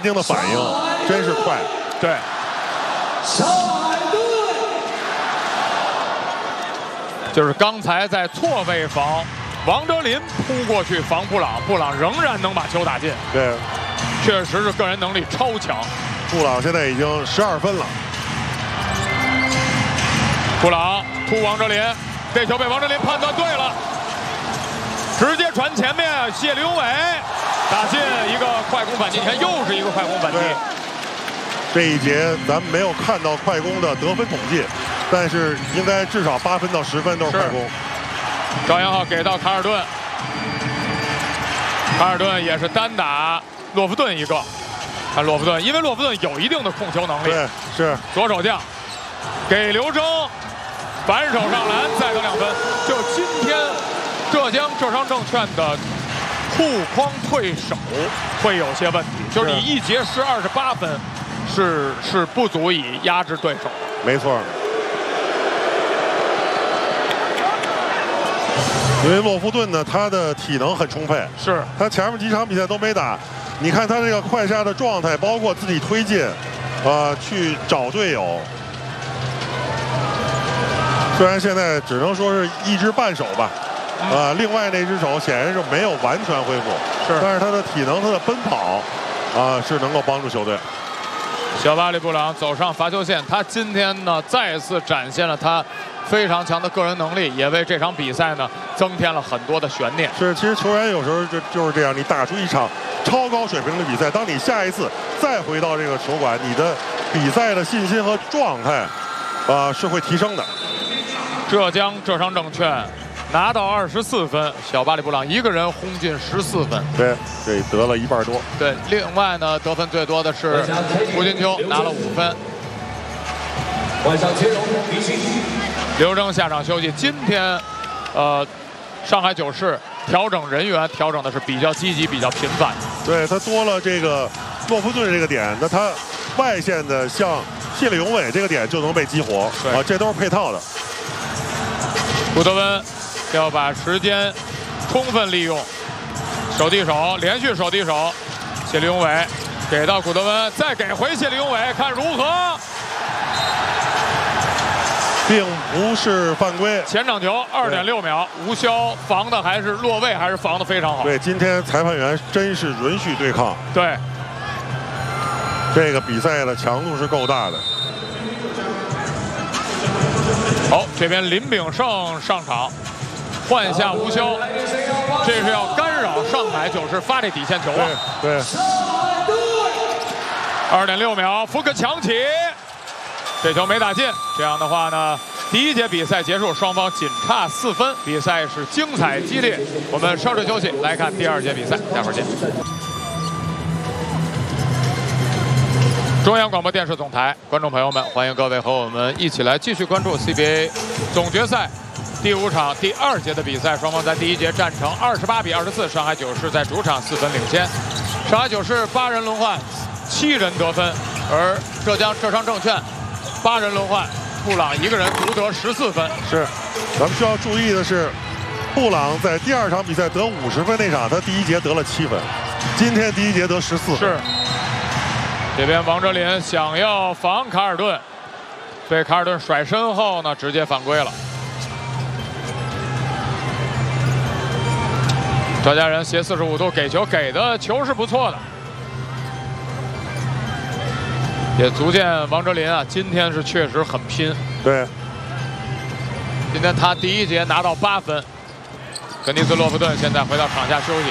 定的反应真是快。 对。就是刚才在错位防，王哲林扑过去防布朗，布朗仍然能把球打进。 对， 确实是个人能力超强。 布朗现在已经12分了。 布朗突王哲林，这球被王哲林判断对了，直接传前面，谢刘伟打进一个快攻反击，你看又是一个快攻反击。 这一节咱们没有看到快攻的得分统计，但是应该至少8分到10分都是快攻。 赵阳浩给到卡尔顿，卡尔顿也是单打洛夫顿一个。看洛夫顿，因为洛夫顿有一定的控球能力。 对，是左手将给刘铮，反手上篮，再得2分。就今天浙江浙商证券的护框退守会有些问题，就是你一节失28分。是不足以压制对手， 没错。因为洛夫顿呢，他的体能很充沛， 是他前面几场比赛都没打。你看他这个快杀的状态，包括自己推进，去找队友。虽然现在只能说是一只半手吧，另外那只手显然是没有完全恢复，但是他的体能、他的奔跑，是能够帮助球队。 小巴里布朗走上罚球线，他今天呢再次展现了他非常强的个人能力，也为这场比赛呢增添了很多的悬念。 是，其实球员有时候就是这样，你打出一场超高水平的比赛，当你下一次再回到这个球馆，你的比赛的信心和状态，是会提升的。 浙江浙商证券拿到24分，小巴里布朗一个人轰进14分。 对，这得了1半多。 对，另外呢，得分最多的是胡金秋，拿了5分。刘铮下场休息。今天，上海九世调整人员调整的是比较积极、比较频繁。 对，他多了这个洛夫顿这个点，那他外线的像谢里永伟这个点就能被激活。这都是配套的。 古德温要把时间充分利用，手递手，连续手递手，谢里永伟给到古德温，再给回谢里永伟，看如何？ 并不是犯规。 前场球2.6秒，吴潇防的还是落位，还是防的非常好。 对，今天裁判员真是允许对抗。 对， 这个比赛的强度是够大的。 好，这边林炳胜上场，换下吴潇，这是要干扰上海九世发这底线球啊。 对。 2.6秒，福克抢起，这球没打进。这样的话呢，第一节比赛结束，双方仅差4分，比赛是精彩激烈。我们稍事休息，来看第2节比赛，待会儿见。中央广播电视总台，观众朋友们，欢迎各位和我们一起来继续关注 CBA 总决赛第5场第2节的比赛。双方在第一节战成28比24，上海九世在主场4分领先。上海九世8人轮换，7人得分，而浙江浙商证券8人轮换，布朗一个人独得14分。 是，咱们需要注意的是，布朗在第2场比赛得50分那场，他第一节得了7分，今天第一节得14分。 是。这边王哲林想要防卡尔顿，被卡尔顿甩身后呢，直接犯规了。赵家人斜45度给球，给的球是不错的，也足见王哲林啊，今天是确实很拼。 对， 今天他第一节拿到8分。格尼斯洛夫顿现在回到场下休息。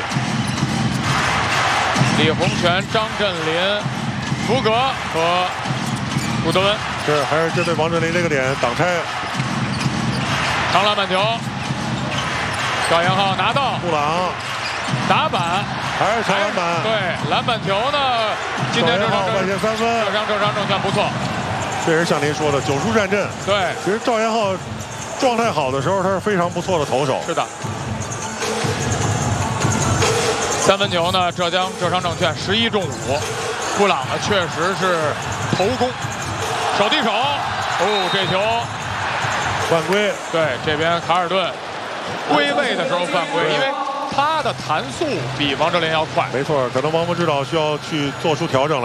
李洪权、张镇麟、福格和古德温， 是还是针对王哲林这个点挡拆， 长篮板球，赵阳浩拿到， 布朗打板， 还是长篮板， 对，篮板球呢，今天赵阳浩外线3分， 浙商证券不错， 确实像您说的9书战阵， 对， 其实赵阳浩状态好的时候，他是非常不错的投手， 是的。3分球呢，浙江浙商证券11中5，布朗呢确实是头攻，手递手，这球犯规。 对，这边卡尔顿归位的时候犯规，因为他的弹速比王哲林要快。 没错，可能王柏指导需要去做出调整了。